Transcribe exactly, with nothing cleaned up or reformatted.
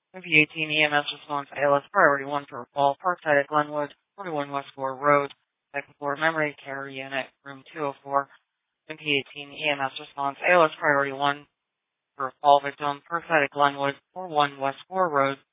M P eighteen E M S response A L S priority one for fall, Parkside at Glenwood, forty-one West Gore Road, second floor memory care unit, room two oh four. M P eighteen E M S response A L S priority one for fall victim, Parkside at Glenwood, forty-one West Gore Road,